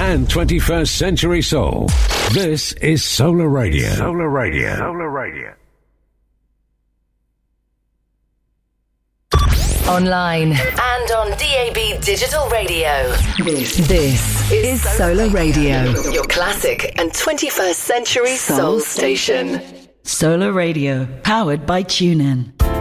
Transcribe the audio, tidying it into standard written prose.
and 21st Century Soul. This is Solar Radio. Solar Radio. Solar Radio. Online and on DAB Digital Radio. This is Solar Radio, your classic and 21st Century Soul station. Solar Radio, powered by TuneIn.